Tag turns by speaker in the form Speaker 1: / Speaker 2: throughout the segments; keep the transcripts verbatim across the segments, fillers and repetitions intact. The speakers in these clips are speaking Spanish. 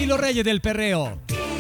Speaker 1: y los Reyes del Perreo.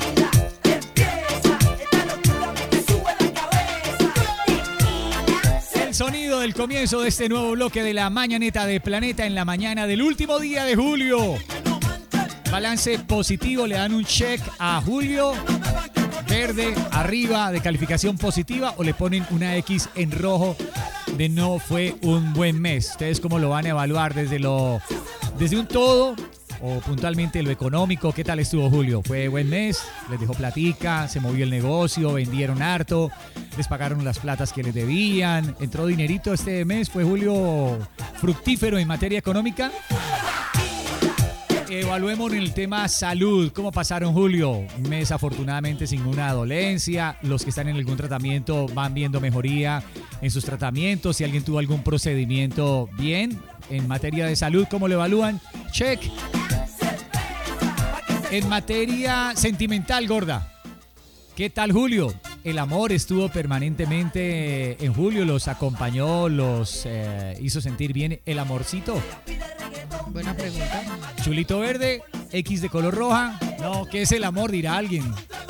Speaker 1: El sonido del comienzo de este nuevo bloque de la mañaneta de Planeta en la mañana del último día de julio. Balance positivo, le dan un check a Julio. Verde arriba de calificación positiva o le ponen una X en rojo de no fue un buen mes. ¿Ustedes cómo lo van a evaluar desde lo desde un todo o puntualmente lo económico? ¿Qué tal estuvo Julio? ¿Fue buen mes? ¿Les dejó platica? ¿Se movió el negocio? ¿Vendieron harto? ¿Les pagaron las platas que les debían? ¿Entró dinerito este mes? ¿Fue Julio fructífero en materia económica? Evaluemos en el tema salud. ¿Cómo pasaron Julio? Un mes afortunadamente sin una dolencia. Los que están en algún tratamiento van viendo mejoría en sus tratamientos. Si alguien tuvo algún procedimiento, bien. En materia de salud, ¿cómo lo evalúan? Check. En materia sentimental, gorda, ¿qué tal Julio? El amor estuvo permanentemente en Julio, los acompañó, los eh, hizo sentir bien el amorcito.
Speaker 2: Buena pregunta.
Speaker 1: Chulito verde, X de color roja. No, ¿qué es el amor? Dirá alguien.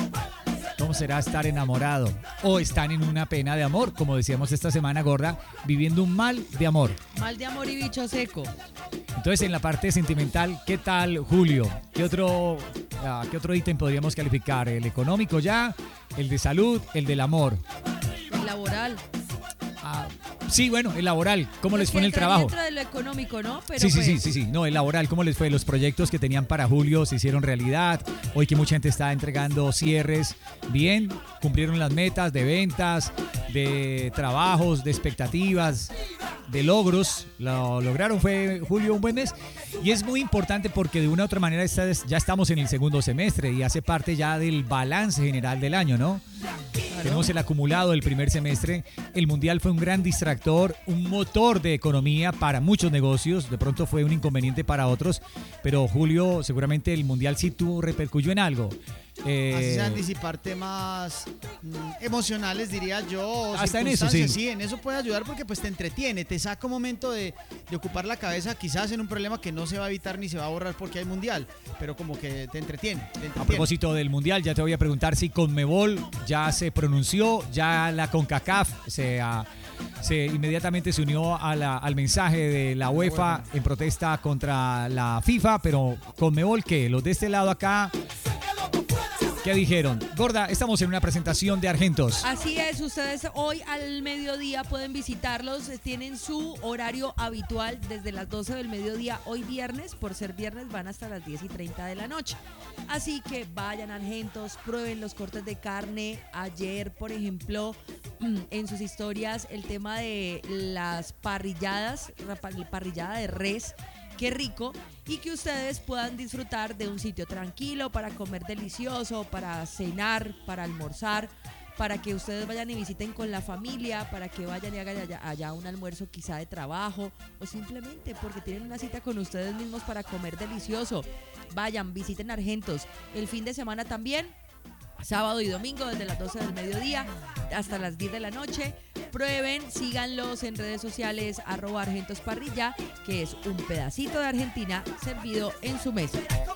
Speaker 1: ¿Cómo será estar enamorado? O están en una pena de amor, como decíamos esta semana, gorda, viviendo un mal de amor.
Speaker 2: Mal de amor y bicho seco.
Speaker 1: Entonces, en la parte sentimental, ¿qué tal Julio? ¿Qué otro, uh, ¿qué otro ítem podríamos calificar? ¿El económico ya? ¿El de salud? ¿El del amor?
Speaker 2: El laboral.
Speaker 1: Ah, sí, bueno, el laboral. ¿Cómo les
Speaker 2: Es
Speaker 1: fue en
Speaker 2: que
Speaker 1: el trabajo?
Speaker 2: Dentro de lo económico, ¿no? Pero
Speaker 1: Sí, sí,
Speaker 2: pues,
Speaker 1: sí, sí, sí. No, el laboral, ¿cómo les fue? Los proyectos que tenían para julio se hicieron realidad. Hoy que mucha gente está entregando cierres. Bien, cumplieron las metas de ventas, de trabajos, de expectativas, de logros. Lo lograron, fue Julio un buen mes. Y es muy importante porque de una u otra manera ya estamos en el segundo semestre y hace parte ya del balance general del año, ¿no? Claro. Tenemos el acumulado del primer semestre. El Mundial fue un gran distractor, un motor de economía para muchos negocios. De pronto fue un inconveniente para otros. Pero Julio, seguramente el Mundial sí tuvo, repercuyó en algo.
Speaker 3: Eh, Así sean disipar temas mm, emocionales, diría yo.
Speaker 1: Hasta en eso, sí.
Speaker 3: Sí, en eso puede ayudar porque pues te entretiene, te saca un momento de, de ocupar la cabeza quizás en un problema que no se va a evitar ni se va a borrar porque hay Mundial, pero como que te entretiene, te entretiene.
Speaker 1: A propósito del Mundial, ya te voy a preguntar si Conmebol ya se pronunció, ya la CONCACAF se, uh, se inmediatamente se unió a la, al mensaje de la UEFA en protesta contra la FIFA, pero Conmebol, ¿qué? Los de este lado acá... ¿Qué dijeron? Gorda, estamos en una presentación de Argentos.
Speaker 2: Así es, ustedes hoy al mediodía pueden visitarlos, tienen su horario habitual desde las doce del mediodía, hoy viernes, por ser viernes van hasta las diez y treinta de la noche. Así que vayan a Argentos, prueben los cortes de carne. Ayer, por ejemplo, en sus historias, el tema de las parrilladas, la parrillada de res, qué rico, y que ustedes puedan disfrutar de un sitio tranquilo para comer delicioso, para cenar, para almorzar, para que ustedes vayan y visiten con la familia, para que vayan y hagan allá, allá un almuerzo quizá de trabajo o simplemente porque tienen una cita con ustedes mismos para comer delicioso. Vayan, visiten Argentos. El fin de semana también, sábado y domingo desde las doce del mediodía hasta las diez de la noche. Prueben, síganlos en redes sociales, arroba Argentos Parrilla, que es un pedacito de Argentina servido en su mesa.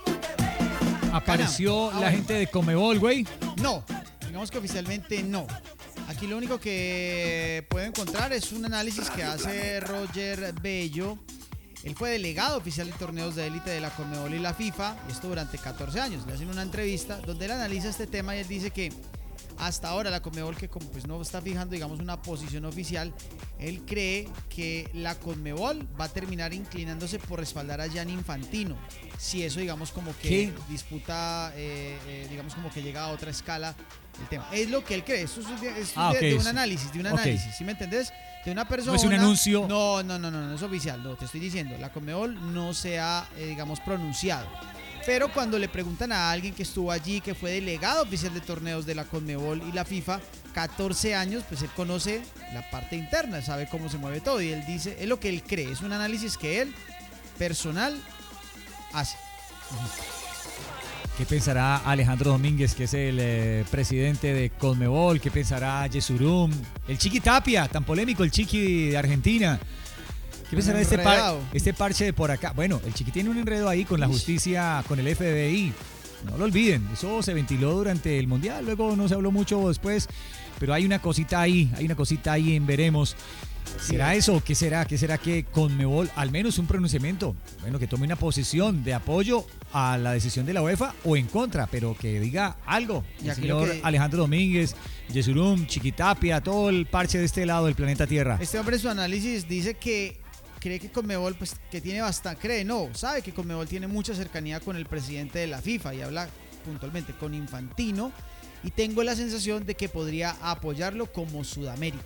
Speaker 1: ¿Apareció
Speaker 3: Ana,
Speaker 1: la gente de Conmebol, güey?
Speaker 3: No, digamos que oficialmente no. Aquí lo único que puedo encontrar es un análisis que hace Roger Bello. Él fue delegado oficial de torneos de élite de la Conmebol y la FIFA, y esto durante catorce años. Le hacen una entrevista donde él analiza este tema y él dice que hasta ahora la Conmebol, que como pues no está fijando digamos una posición oficial, él cree que la Conmebol va a terminar inclinándose por respaldar a Gianni Infantino, si eso digamos como que
Speaker 1: ¿Qué?
Speaker 3: disputa eh, eh, digamos como que llega a otra escala el tema. Es lo que él cree, esto es, de, esto
Speaker 1: Ah,
Speaker 3: es de,
Speaker 1: okay.
Speaker 3: de un análisis, de un
Speaker 1: Okay.
Speaker 3: análisis, ¿sí me entendés? De una persona.
Speaker 1: No es un anuncio.
Speaker 3: No, no, no, no, no es oficial, no, te estoy diciendo, la Conmebol no se ha, eh, digamos, pronunciado. Pero cuando le preguntan a alguien que estuvo allí, que fue delegado oficial de torneos de la Conmebol y la FIFA, catorce años, pues él conoce la parte interna, sabe cómo se mueve todo y él dice, es lo que él cree, es un análisis que él, personal, hace.
Speaker 1: ¿Qué pensará Alejandro Domínguez, que es el eh, presidente de Conmebol? ¿Qué pensará Yesurum? El Chiqui Tapia, tan polémico, el Chiqui de Argentina. ¿Qué pensará de este, par, este parche de por acá? Bueno, el Chiqui tiene un enredo ahí con la justicia, con el F B I. No lo olviden, eso se ventiló durante el Mundial, luego no se habló mucho después, pero hay una cosita ahí, hay una cosita ahí en veremos. ¿Será eso? ¿Qué será? ¿Qué será que Conmebol, al menos un pronunciamiento, bueno, que tome una posición de apoyo a la decisión de la UEFA o en contra, pero que diga algo? El señor que... Alejandro Domínguez, Yesurum, Chiquitapia, todo el parche de este lado del planeta Tierra.
Speaker 3: Este hombre en su análisis dice que cree que Conmebol, pues que tiene bastante, cree, no, sabe que Conmebol tiene mucha cercanía con el presidente de la FIFA y habla puntualmente con Infantino, y tengo la sensación de que podría apoyarlo como Sudamérica.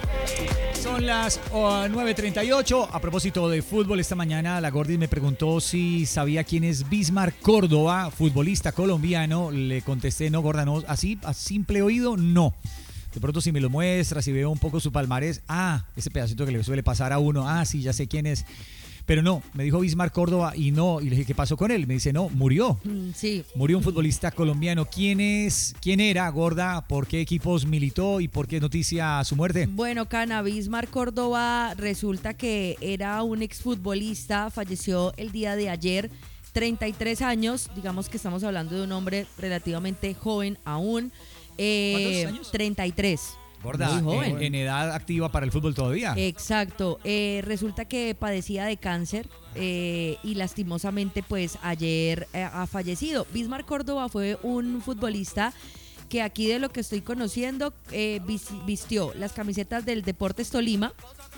Speaker 1: Son las uh, nueve treinta y ocho. A propósito de fútbol, esta mañana la Gordis me preguntó si sabía quién es Bismar Córdoba, futbolista colombiano. Le contesté, no, Gorda, no, así, a simple oído, no. De pronto si me lo muestra, si veo un poco su palmarés, ah, ese pedacito que le suele pasar a uno, ah, sí, ya sé quién es. Pero no, me dijo Bismar Córdoba y no, y le dije, ¿qué pasó con él? Me dice, no, murió.
Speaker 2: Sí.
Speaker 1: Murió un futbolista colombiano. ¿Quién es? ¿Quién era, Gorda? ¿Por qué equipos militó y por qué noticia su muerte?
Speaker 2: Bueno, Cana, Bismar Córdoba resulta que era un exfutbolista, falleció el día de ayer, treinta y tres años, digamos que estamos hablando de un hombre relativamente joven aún. Eh,
Speaker 1: ¿Cuántos años?
Speaker 2: treinta y tres.
Speaker 1: Gorda, en, en edad activa para el fútbol todavía.
Speaker 2: Exacto. Eh, resulta que padecía de cáncer eh, y lastimosamente pues ayer eh, ha fallecido. Bismar Córdoba fue un futbolista que aquí de lo que estoy conociendo eh, vistió las camisetas del Deportes Tolima,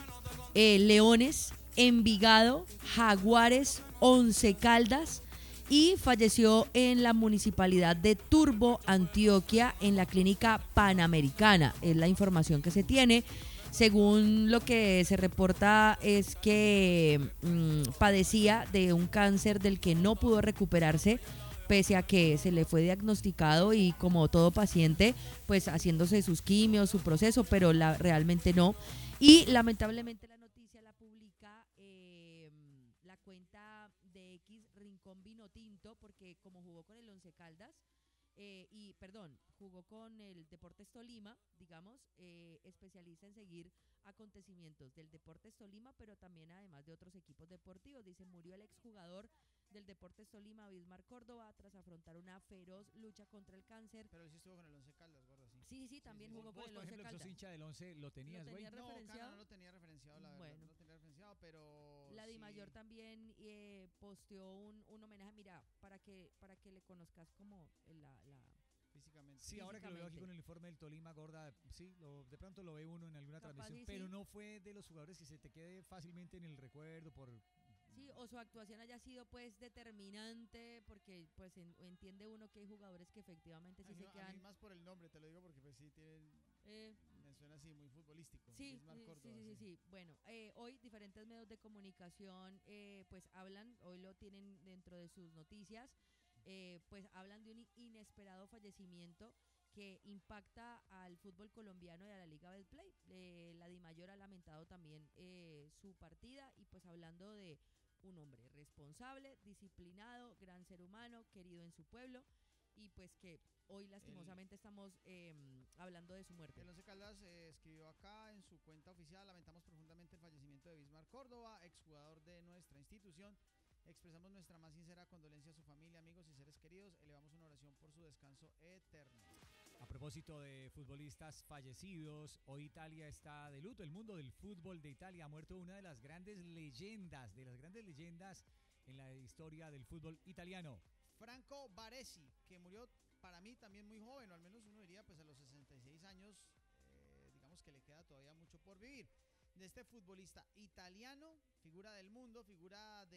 Speaker 2: eh, Leones, Envigado, Jaguares, Once Caldas, y falleció en la municipalidad de Turbo, Antioquia, en la clínica Panamericana. Es la información que se tiene. Según lo que se reporta es que mmm, padecía de un cáncer del que no pudo recuperarse, pese a que se le fue diagnosticado y como todo paciente, pues haciéndose sus quimios, su proceso, pero la, realmente no. Y lamentablemente la noticia la publica eh, la cuenta de X Rincón Vinotinto, porque como jugó con el Once Caldas, eh, y perdón, jugó con el Deportes Tolima, digamos, eh, especializa en seguir acontecimientos del Deportes Tolima, pero también además de otros equipos deportivos. Dice, murió el exjugador del Deportes Tolima, Bismar Córdoba, tras afrontar una feroz lucha contra el cáncer.
Speaker 3: Pero él sí estuvo con el Once Caldas, Gordo, sí.
Speaker 2: Sí, sí, sí, también
Speaker 3: sí, sí,
Speaker 2: jugó
Speaker 3: sí.
Speaker 2: con el
Speaker 1: Vos, por
Speaker 2: Once
Speaker 1: ejemplo,
Speaker 2: Caldas.
Speaker 1: sos hincha del Once, ¿lo tenías, güey?
Speaker 2: ¿Lo
Speaker 3: No,
Speaker 2: referenciado?
Speaker 3: Cana no lo tenía referenciado, la
Speaker 2: Bueno.
Speaker 3: verdad, no lo tenía referenciado, pero
Speaker 2: La
Speaker 3: sí.
Speaker 2: Dimayor también eh, posteó un, un homenaje, mira, para que para que le conozcas como la... la
Speaker 3: Físicamente.
Speaker 1: Sí, ahora que lo veo aquí
Speaker 2: físicamente.
Speaker 1: con el informe del Tolima, Gorda, sí, lo, de pronto lo ve uno en alguna
Speaker 2: Capaz,
Speaker 1: transmisión,
Speaker 2: sí,
Speaker 1: pero
Speaker 2: sí.
Speaker 1: no fue de los jugadores que se te quede fácilmente en el recuerdo por...
Speaker 2: Sí, o su actuación haya sido pues determinante, porque pues en- entiende uno que hay jugadores que efectivamente
Speaker 3: A
Speaker 2: sí
Speaker 3: mí,
Speaker 2: se
Speaker 3: a mí
Speaker 2: quedan...
Speaker 3: más por el nombre, te lo digo porque pues sí tienen,
Speaker 2: eh,
Speaker 3: me suena así muy futbolístico.
Speaker 2: Sí,
Speaker 3: Bismar
Speaker 2: sí,
Speaker 3: Córdoba,
Speaker 2: sí, sí, sí. Bueno, eh, hoy diferentes medios de comunicación eh, pues hablan, hoy lo tienen dentro de sus noticias, eh, pues hablan de un inesperado fallecimiento que impacta al fútbol colombiano y a la Liga Betplay. Eh, la Dimayor ha lamentado también eh, su partida y pues hablando de un hombre responsable, disciplinado, gran ser humano, querido en su pueblo y pues que hoy lastimosamente el, estamos eh, hablando de su muerte.
Speaker 3: El Once Caldas eh, escribió acá en su cuenta oficial: lamentamos profundamente el fallecimiento de Bismar Córdoba, exjugador de nuestra institución. Expresamos nuestra más sincera condolencia a su familia, amigos y seres queridos. Elevamos una oración por su descanso eterno.
Speaker 1: A propósito de futbolistas fallecidos, hoy Italia está de luto. El mundo del fútbol de Italia ha muerto una de las grandes leyendas, de las grandes leyendas en la historia del fútbol italiano.
Speaker 3: Franco Baresi, que murió para mí también muy joven, o al menos uno diría pues a los sesenta y seis años, eh, digamos que le queda todavía mucho por vivir. De este futbolista italiano, figura del mundo, figura de